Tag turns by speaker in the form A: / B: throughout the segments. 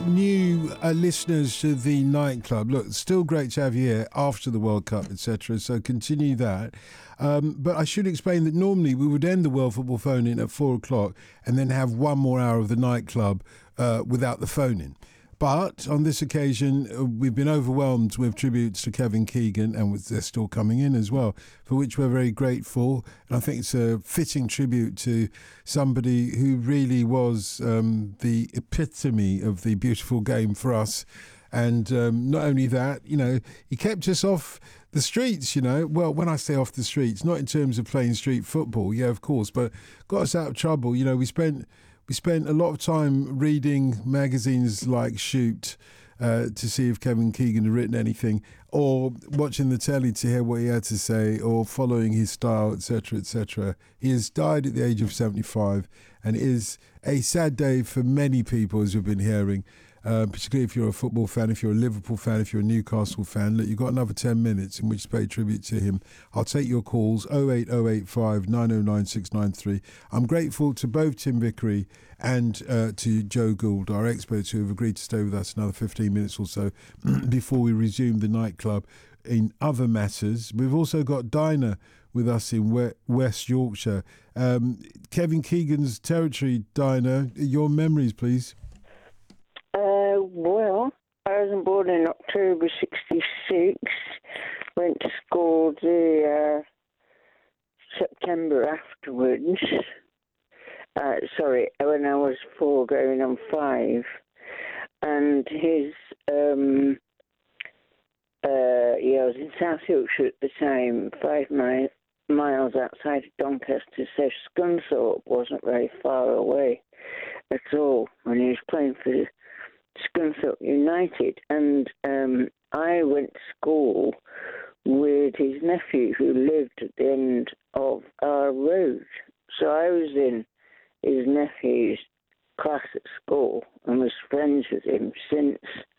A: New listeners to the nightclub, look, still great to have you here after the World Cup, etc. So continue that. But I should explain that normally we would end the World Football phone in at 4 o'clock and then have one more hour of the nightclub without the phone in. But on this occasion, we've been overwhelmed with tributes to Kevin Keegan, and they're still coming in as well, for which we're very grateful. And I think it's a fitting tribute to somebody who really was the epitome of the beautiful game for us. And not only that, you know, he kept us off the streets, you know. Well, when I say off the streets, not in terms of playing street football, yeah, of course, but got us out of trouble. You know, we spent a lot of time reading magazines like Shoot to see if Kevin Keegan had written anything, or watching the telly to hear what he had to say, or following his style, etc., etc. He has died at the age of 75, and it is a sad day for many people, as we've been hearing, particularly if you're a football fan, if you're a Liverpool fan, if you're a Newcastle fan. Look, you've got another 10 minutes in which to pay tribute to him. I'll take your calls, 08085 909 693. I'm grateful to both Tim Vickery and to Joe Gould, our experts, who have agreed to stay with us another 15 minutes or so before we resume the nightclub. In other matters, we've also got Dinah with us in West Yorkshire. Kevin Keegan's territory, Dinah, your memories, please.
B: Well, I was born in October 66, went to school the September afterwards. When I was 4 going on 5. And I was in South Yorkshire at the time, 5 miles outside of Doncaster, so Scunthorpe wasn't very far away at all when he was playing for Scunthorpe United. And I went to school with his nephew who lived at the end of our road. So I was in his nephew's class at school and was friends with him since,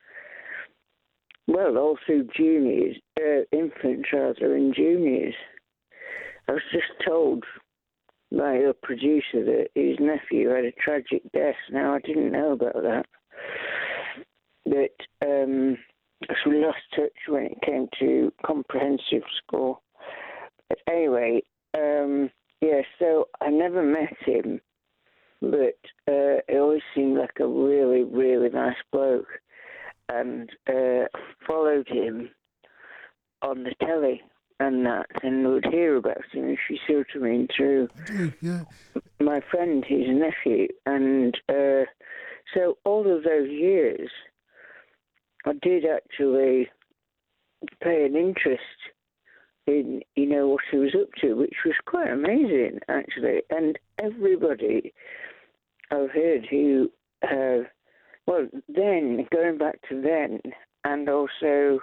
B: well, all through juniors, infants rather, and juniors. I was just told by a producer that his nephew had a tragic death. Now, I didn't know about that. But so we lost touch when it came to comprehensive school. But anyway, so I never met him, but he always seemed like a really, really nice bloke. And followed him on the telly and that, and would hear about him, if you see what I mean, through my friend, his nephew. And so all of those years, I did actually pay an interest in, you know, what he was up to, which was quite amazing, actually. And everybody I've heard who well, then, going back to then, and also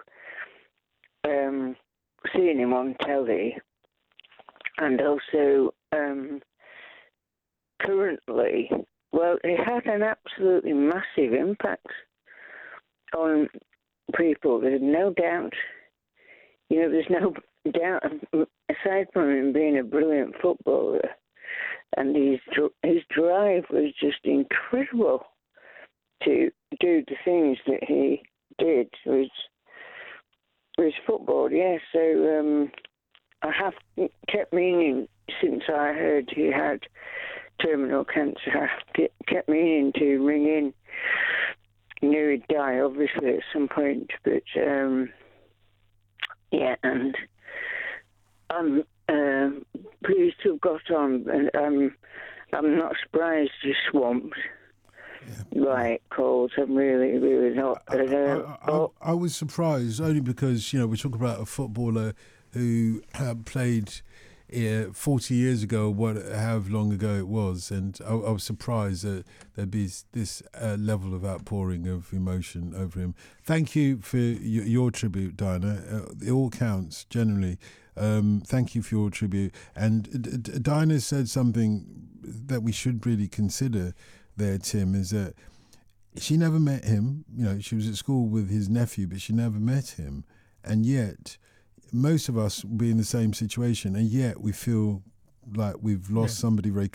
B: seeing him on telly, and also currently, well, it had an absolutely massive impact on people. There's no doubt. You know, there's no doubt, aside from him being a brilliant footballer, and his drive was just incredible to do the things that he did with football, yeah. So I have kept meaning, since I heard he had terminal cancer, I kept meaning to ring in. He knew he'd die, obviously, at some point, but and I'm pleased to have got on, and I'm not surprised you're swamped. Right, calls. I'm really, really not.
A: I was surprised only because, you know, we talk about a footballer who played 40 years ago, however long ago it was, and I was surprised that there'd be this level of outpouring of emotion over him. Thank you for your tribute, Dinah. It all counts, generally. Thank you for your tribute. And Dinah said something that we should really consider there, Tim, is that she never met him. You know, she was at school with his nephew, but she never met him. And yet, most of us will be in the same situation, and yet we feel like we've lost somebody very